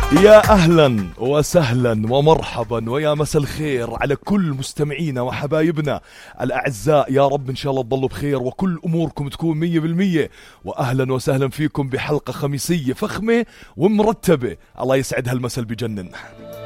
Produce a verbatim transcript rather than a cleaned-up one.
يا أهلا وسهلا ومرحبا ويا مساء الخير على كل مستمعينا وحبايبنا الأعزاء. يا رب إن شاء الله تضلوا بخير وكل أموركم تكون مية بالمية. وأهلا وسهلا فيكم بحلقة خميسية فخمة ومرتبة. الله يسعد هالمساء بجنن.